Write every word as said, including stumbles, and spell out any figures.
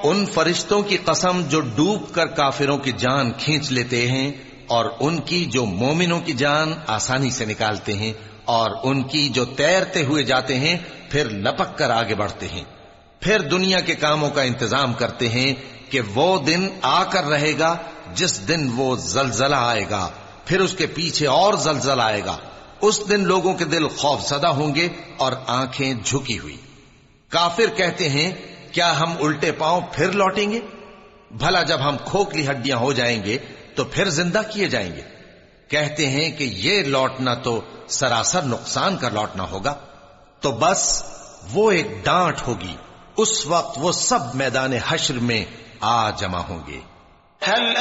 उन फरिश्तों की कसम जो डूब कर काफिरों की जान खींच लेते हैं और उनकी जो मोमिनों की जान आसानी से निकालते हैं और उनकी जो तैरते हुए जाते हैं फिर लपक कर आगे बढ़ते हैं। फिर दुनिया के कामों का इंतजाम करते हैं कि वो दिन आकर रहेगा जिस दिन वो जलजला आएगा, फिर उसके पीछे और जलजला आएगा। उस दिन लोगों के दिल खौफजदा होंगे और आंखें झुकी हुई। काफिर कहते हैं, क्या हम उल्टे पांव फिर लौटेंगे? भला जब हम खोखली हड्डियां हो जाएंगे तो फिर जिंदा किए जाएंगे। कहते हैं कि ये लौटना तो सरासर नुकसान का लौटना होगा। तो बस वो एक डांट होगी, उस वक्त वो सब मैदान हश्र में आ जमा होंगे। हल